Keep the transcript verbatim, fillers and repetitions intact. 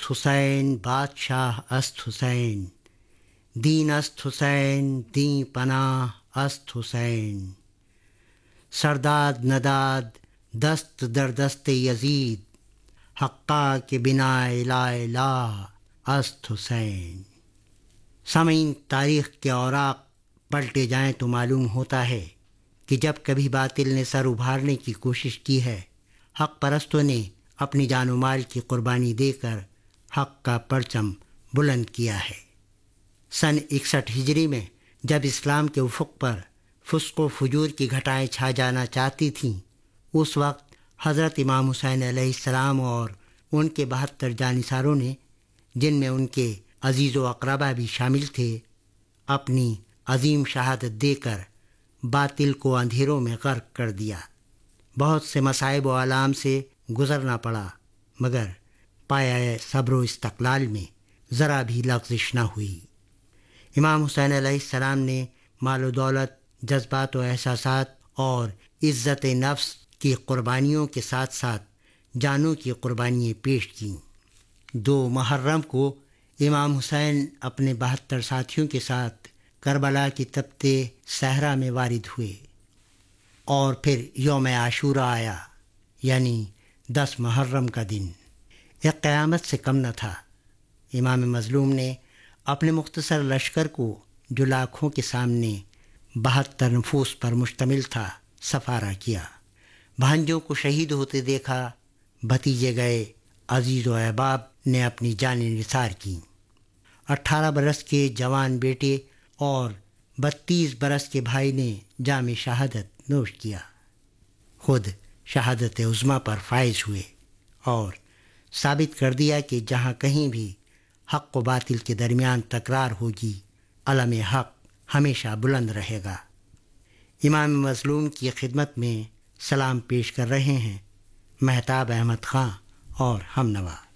حسین بادشاہ است حسین، دین است حسین دین پناہ است حسین، سرداد نداد دست در دست یزید، حقا کے بنا الہ الہ است حسین۔ سامعین، تاریخ کے اوراق پلٹے جائیں تو معلوم ہوتا ہے کہ جب کبھی باطل نے سر ابھارنے کی کوشش کی ہے، حق پرستوں نے اپنی جان و مال کی قربانی دے کر حق کا پرچم بلند کیا ہے۔ سن اکسٹھ ہجری میں جب اسلام کے افق پر فسق و فجور کی گھٹائیں چھا جانا چاہتی تھیں، اس وقت حضرت امام حسین علیہ السلام اور ان کے بہتر جانثاروں نے، جن میں ان کے عزیز و اقربا بھی شامل تھے، اپنی عظیم شہادت دے کر باطل کو اندھیروں میں غرق کر دیا۔ بہت سے مصائب و آلام سے گزرنا پڑا، مگر پایہ صبر و استقلال میں ذرا بھی لغزش نہ ہوئی۔ امام حسین علیہ السلام نے مال و دولت، جذبات و احساسات اور عزت نفس کی قربانیوں کے ساتھ ساتھ جانوں کی قربانیاں پیش کیں۔ دو محرم کو امام حسین اپنے بہتر ساتھیوں کے ساتھ کربلا کی تپتے صحرا میں وارد ہوئے، اور پھر یوم عاشورہ آیا، یعنی دس محرم کا دن ایک قیامت سے کم نہ تھا۔ امام مظلوم نے اپنے مختصر لشکر کو، جو لاکھوں کے سامنے بہتر نفوس پر مشتمل تھا، سفارہ کیا۔ بھانجوں کو شہید ہوتے دیکھا، بھتیجے گئے، عزیز و احباب نے اپنی جانیں نثار کیں۔ اٹھارہ برس کے جوان بیٹے اور بتیس برس کے بھائی نے جام شہادت نوش کیا، خود شہادت عظمیٰ پر فائز ہوئے اور ثابت کر دیا کہ جہاں کہیں بھی حق و باطل کے درمیان تکرار ہوگی، علم حق ہمیشہ بلند رہے گا۔ امام مظلوم کی خدمت میں سلام پیش کر رہے ہیں مہتاب احمد خان اور ہم نوا۔